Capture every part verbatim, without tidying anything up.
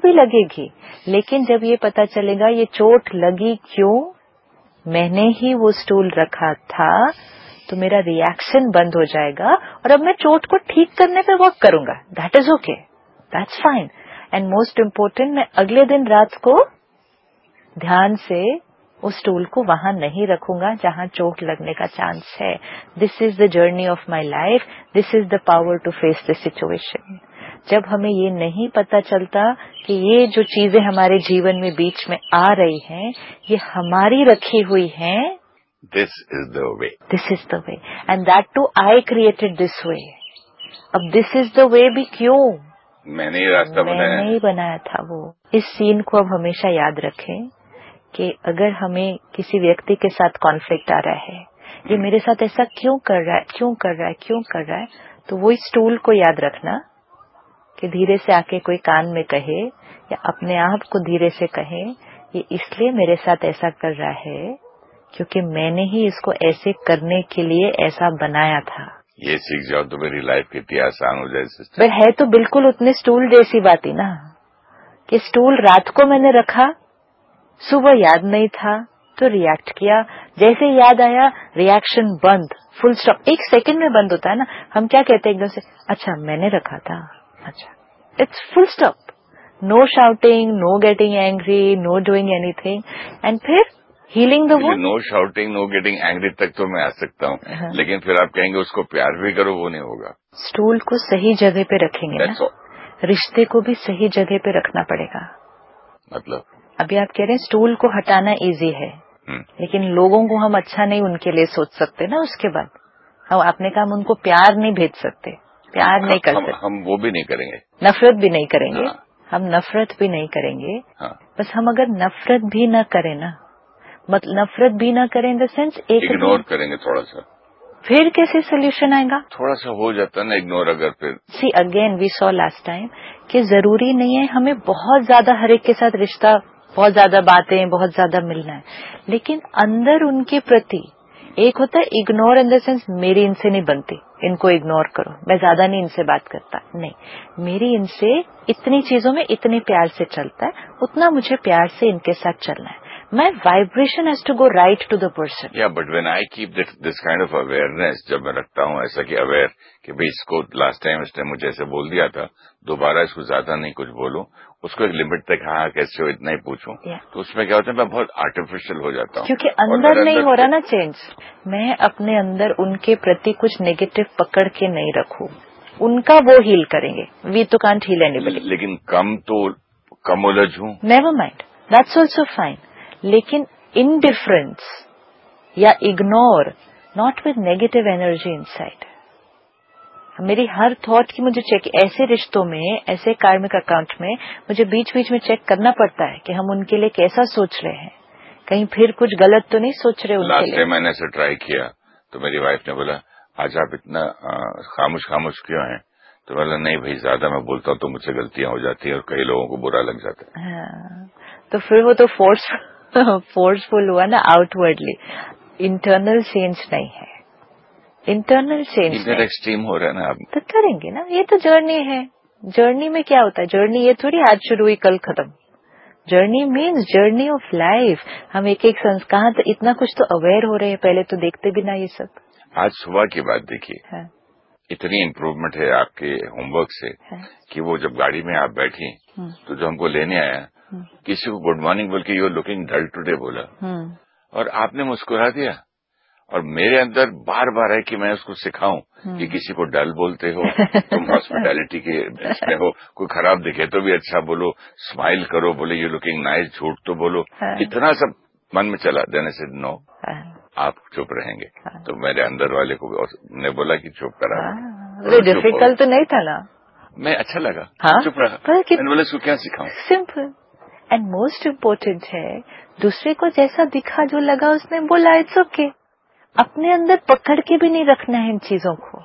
भी लगेगी, लेकिन जब ये पता चलेगा ये चोट लगी क्यों, मैंने ही वो स्टूल रखा था, तो मेरा रिएक्शन बंद हो जाएगा और अब मैं चोट को ठीक करने पे वर्क करूंगा. That is okay, that's fine. And most important, मैं अगले दिन रात को ध्यान से उस स्टूल को वहां नहीं रखूंगा जहां चोट लगने का चांस है. This is the journey of my life, this is the power to face the situation. जब हमें ये नहीं पता चलता कि ये जो चीजें हमारे जीवन में बीच में आ रही हैं, ये हमारी रखी हुई हैं, this is the way, this is the way, and that to I created this way. अब दिस इज द वे भी क्यों? मैंने ही रास्ता बनाया, मैंने ही बनाया था वो. इस सीन को अब हमेशा याद रखें कि अगर हमें किसी व्यक्ति के साथ कॉन्फ्लिक्ट आ रहा है, ये मेरे साथ ऐसा क्यों कर रहा है, क्यों कर रहा है, क्यों कर रहा है, तो वो इस टूल को याद रखना कि धीरे से आके कोई कान में कहे या अपने आप को धीरे से कहे, ये इसलिए मेरे साथ ऐसा कर रहा है क्योंकि मैंने ही इसको ऐसे करने के लिए ऐसा बनाया था. ये सीख जाओ तो मेरी लाइफ कितनी आसान हो जाए सिस्टर. पर है तो बिल्कुल उतने स्टूल जैसी बात ही ना, कि स्टूल रात को मैंने रखा, सुबह याद नहीं था तो रिएक्ट किया, जैसे याद आया रिएक्शन बंद, फुल स्टॉप. एक सेकंड में बंद होता है ना. हम क्या कहते हैं एकदम से, अच्छा मैंने रखा था, अच्छा, it's full stop. No shouting, know getting angry, know doing anything, and फिर healing the wound. No shouting, know getting angry तक तो मैं आ सकता हूँ, हाँ. लेकिन फिर आप कहेंगे उसको प्यार भी करो, वो नहीं होगा. स्टूल को सही जगह पे रखेंगे ना, रिश्ते को भी सही जगह पे रखना पड़ेगा. मतलब अभी आप कह रहे हैं स्टूल को हटाना इजी है, लेकिन लोगों को हम अच्छा नहीं उनके लिए सोच सकते ना. उसके बाद हम अपने काम उनको प्यार नहीं भेज सकते, प्यार नहीं कर हम, सकते. हम वो भी नहीं करेंगे, नफरत भी नहीं करेंगे. हाँ. हम नफरत भी नहीं करेंगे, हाँ. बस हम अगर नफरत भी न करें ना, मतलब नफरत भी न करें इन द सेंस एक इग्नोर करेंगे थोड़ा सा, फिर कैसे सोल्यूशन आएगा? थोड़ा सा हो जाता है ना इग्नोर. अगर फिर see again we saw last time कि जरूरी नहीं है हमें बहुत ज्यादा हर एक के साथ रिश्ता, बहुत ज्यादा बातें, बहुत ज्यादा मिलना है, लेकिन अंदर उनके प्रति एक होता है इग्नोर इन द सेंस मेरी इनसे नहीं बनती, इनको इग्नोर करो, मैं ज्यादा नहीं इनसे बात करता, नहीं, मेरी इनसे इतनी चीजों में इतने प्यार से चलता है, उतना मुझे प्यार से इनके साथ चलना है. My vibration has to go right to the person. Yeah, but when I keep this, this kind of awareness, जब मैं रखता हूँ ऐसा कि अवेयर कि भाई इसको लास्ट टाइम इसने मुझे ऐसे बोल दिया था, दोबारा इसको ज्यादा नहीं कुछ बोलूं, उसको एक लिमिट तक हाँ कैसे हो इतना ही पूछूं, yeah. तो उसमें क्या होता है मैं बहुत आर्टिफिशियल हो जाता हूँ, क्योंकि अंदर नहीं अंदर हो रहा ना चेंज. मैं अपने अंदर उनके प्रति कुछ नेगेटिव पकड़ के नहीं रखूं, उनका वो हील करेंगे. वी तो कांट हील एनीबॉडी. लेकिन कम तो कम उलझ हूं, never mind, that's also fine. लेकिन इनडिफरेंस या ignore, not with negative energy inside. मेरी हर थॉट की मुझे चेक, ऐसे रिश्तों में, ऐसे कार्मिक अकाउंट में मुझे बीच बीच में चेक करना पड़ता है कि हम उनके लिए कैसा सोच रहे हैं, कहीं फिर कुछ गलत तो नहीं सोच रहे उनके लिए. लास्ट टाइम मैंने ऐसे ट्राई किया तो मेरी वाइफ ने बोला आज आप इतना खामोश खामोश क्यों हैं, तो बोला नहीं भाई ज्यादा मैं बोलता हूँ तो मुझसे गलतियां हो जाती है और कई लोगों को बुरा लग जाता है. हाँ, तो फिर वो तो फोर्स फोर्सफुल हुआ ना आउटवर्डली. इंटरनल चेंज नहीं है, इंटरनल चेंज इधर एक्सट्रीम हो रहा है ना. आप तो करेंगे ना, ये तो जर्नी है. जर्नी में क्या होता है, जर्नी ये थोड़ी आज शुरू हुई कल खत्म. Journey means journey of life. हम एक एक संस्कार तो इतना कुछ तो अवेयर हो रहे हैं, पहले तो देखते भी ना ये सब. आज सुबह की बात देखिए, हाँ. इतनी इम्प्रूवमेंट है आपके होमवर्क से, हाँ. कि वो जब गाड़ी में आप बैठी तो जो हमको लेने आया, किसी को गुड मॉर्निंग बोल के you are looking dull today बोला, और आपने मुस्कुरा दिया, और मेरे अंदर बार बार है कि मैं उसको सिखाऊं कि किसी को डल बोलते हो, तुम हॉस्पिटैलिटी के इसमें हो, कोई खराब दिखे तो भी अच्छा बोलो, स्माइल करो, बोले यू लुकिंग नाइस, झूठ तो बोलो. इतना सब मन में चला. देने से नो, आप चुप रहेंगे. तो मेरे अंदर वाले को ने बोला कि चुप करा. डिफिकल्ट तो नहीं था ना, मैं अच्छा लगा, हाँ? चुप रहा. मैंने बोला इसको क्या सिखाऊं. सिंपल एंड मोस्ट इम्पोर्टेंट है, दूसरे को जैसा दिखा जो लगा उसने बोला, इट्स ओके. अपने अंदर पकड़ के भी नहीं रखना है इन चीजों को.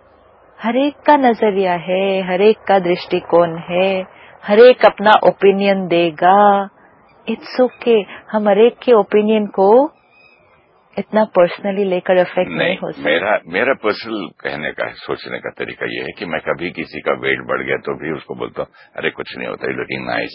हर एक का नजरिया है, हर एक का दृष्टिकोण है, हर एक अपना ओपिनियन देगा, इट्स ओके. हम हर एक के ओपिनियन को इतना पर्सनली लेकर अफेक्ट नहीं, नहीं हो सकता. मेरा मेरा पर्सनल कहने का सोचने का तरीका ये है कि मैं कभी किसी का वेट बढ़ गया तो भी उसको बोलता हूँ अरे कुछ नहीं होता, लुकिंग नाइस,